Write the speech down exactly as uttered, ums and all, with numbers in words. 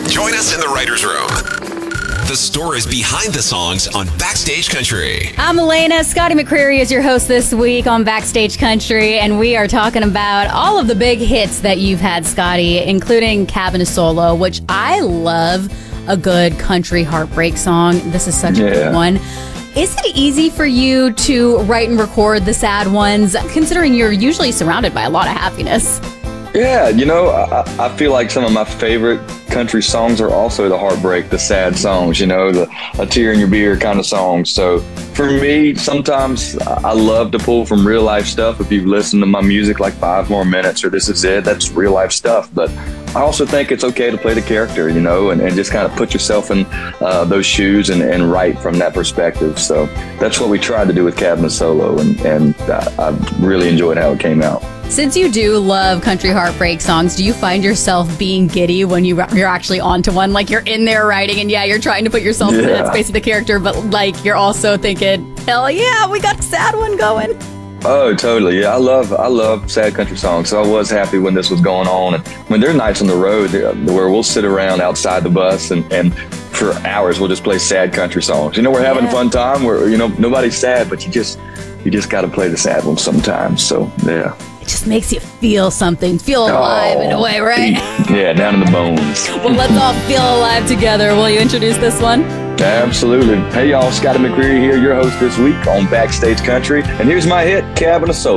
Join us in the writer's room. The stories behind the songs on Backstage Country. I'm Elena. Scotty McCreery is your host this week on Backstage Country, and we are talking about all of the big hits that you've had, Scotty, including Cabin of Solo, which I love a good country heartbreak song. This is such a Yeah. good one. Is it easy for you to write and record the sad ones, considering you're usually surrounded by a lot of happiness? Yeah, you know, I, I feel like some of my favorite country songs are also the heartbreak, the sad songs, you know, the a tear in your beer kind of songs. So for me, sometimes I love to pull from real life stuff. If you've listened to my music like Five More Minutes or This Is It, that's real life stuff. But I also think it's okay to play the character, you know, and, and just kind of put yourself in uh, those shoes and, and write from that perspective. So that's what we tried to do with Cabin of Solo, and, and I, I really enjoyed how it came out. Since you do love country heartbreak songs, do you find yourself being giddy when you, you're actually onto one? Like you're in there writing and yeah, you're trying to put yourself in the Yeah. headspace of the character, but like you're also thinking, hell yeah, we got a sad one going. Oh, totally. Yeah, I love I love sad country songs. So I was happy when this was going on. And I mean, there are nights on the road where we'll sit around outside the bus and, and for hours we'll just play sad country songs. You know, we're having Yeah. a fun time where, you know, nobody's sad, but you just you just got to play the sad ones sometimes. So, yeah. It just makes you feel something, feel alive in a way, right? Yeah, down in the bones. Well, let's all feel alive together. Will you introduce this one? Absolutely. Hey, y'all, Scotty McCreery here, your host this week on Backstage Country. And here's my hit, Cabin of Solo.